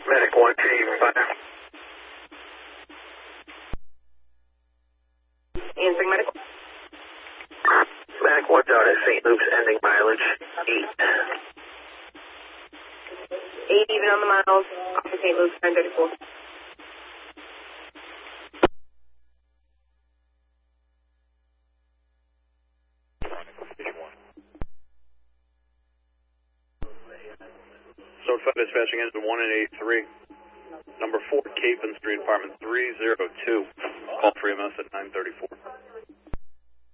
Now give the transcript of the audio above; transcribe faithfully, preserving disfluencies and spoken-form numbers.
Medic one, can you find out? Answering medical. Medic one down at Saint Luke's, ending mileage eight. Eight even on the miles, off of Saint Luke's, nine thirty-four. Sword five dispatching engine one and eighty-three. Number four, Capon Street, apartment three oh two. Call for E M S at nine thirty-four.